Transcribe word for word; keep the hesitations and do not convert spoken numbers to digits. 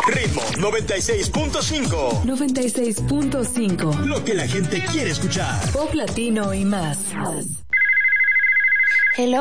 Ritmo noventa y seis punto cinco. noventa y seis punto cinco. Lo que la gente quiere escuchar. Pop latino y más. Hello.